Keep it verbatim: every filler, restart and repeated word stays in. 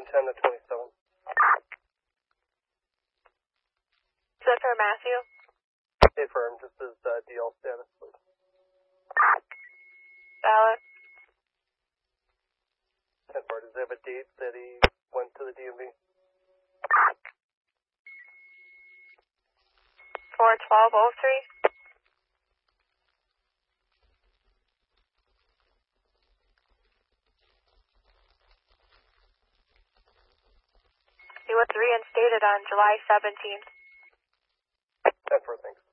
ten to twenty-seven. Is that for Matthew? Affirm, just as uh, D L status, please. Valid. ten four, does he have a date that he went to the D M V? four twelve oh three. He was reinstated on July seventeenth. ten four, thanks.